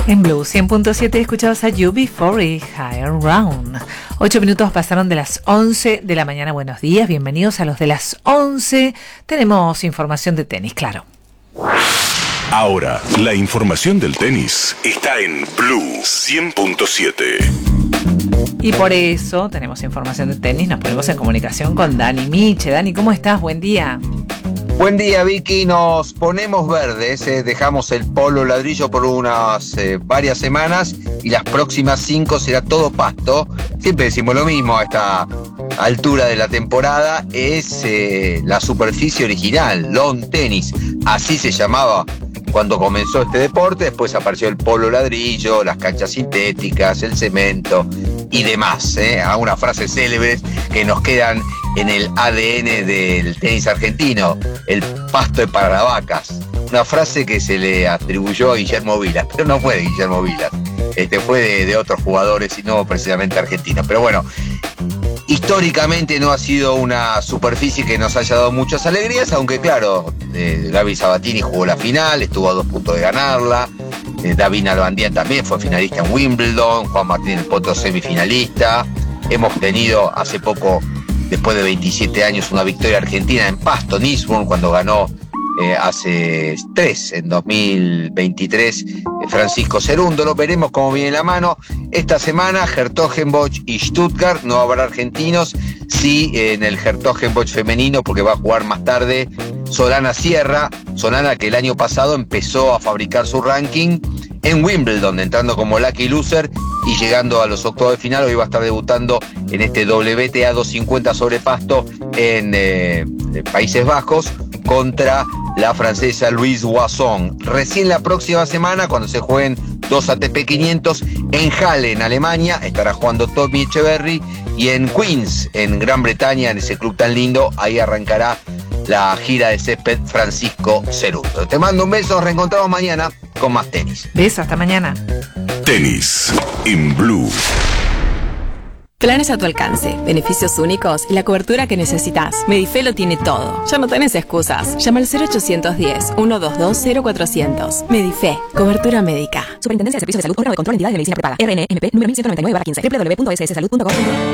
En Blue 100.7 escuchabas a You Before y Higher Round. 8 minutos pasaron de las 11 de la mañana. Buenos días, bienvenidos a los de las 11. Tenemos información de tenis, claro. Ahora, la información del tenis está en Blue 100.7. Y por eso tenemos información de tenis. Nos ponemos en comunicación con Dani Miche. Dani, ¿cómo estás? Buen día. Buen día, Vicky. Nos ponemos verdes, dejamos el polo ladrillo por unas varias semanas y las próximas 5 será todo pasto. Siempre decimos lo mismo a esta altura de la temporada, es la superficie original, lawn tenis, así se llamaba cuando comenzó este deporte. Después apareció el polo ladrillo, las canchas sintéticas, el cemento y demás, algunas frases célebres que nos quedan en el ADN del tenis argentino: el pasto de para vacas, una frase que se le atribuyó a Guillermo Vilas, pero no fue de Guillermo Vilas, fue de otros jugadores y no precisamente argentinos. Pero bueno, históricamente no ha sido una superficie que nos haya dado muchas alegrías, aunque claro, Gaby Sabatini jugó la final, estuvo a 2 puntos de ganarla. David Nalbandián también fue finalista en Wimbledon, Juan Martín del Potro semifinalista. Hemos tenido hace poco, después de 27 años, una victoria argentina en pasto, en Eastbourne, cuando ganó hace 3, en 2023, Francisco Cerúndolo. Veremos cómo viene la mano. Esta semana, Hertogenbosch y Stuttgart, no habrá argentinos. Sí, en el Hertogenbosch femenino, porque va a jugar más tarde Solana Sierra. Solana, que el año pasado empezó a fabricar su ranking en Wimbledon, entrando como lucky loser y llegando a los octavos de final. Hoy va a estar debutando en este WTA 250 sobre pasto en Países Bajos contra la francesa Louise Wasson. Recién la próxima semana, cuando se jueguen 2 ATP 500 en Halle, en Alemania, estará jugando Tommy Echeverry, y en Queens, en Gran Bretaña, en ese club tan lindo, ahí arrancará la gira de césped Francisco Cerúndolo. Te mando un beso, nos reencontramos mañana con más tenis. Beso, hasta mañana. Tenis en Blue. Planes a tu alcance, beneficios únicos y la cobertura que necesitas. Medife lo tiene todo. Ya no tenés excusas. Llama al 0810-122-0400. Medife, cobertura médica. Superintendencia de Servicios de Salud, órgano de control, entidades de medicina prepaga. RNMP número 1199/15. www.sssalud.gov.ar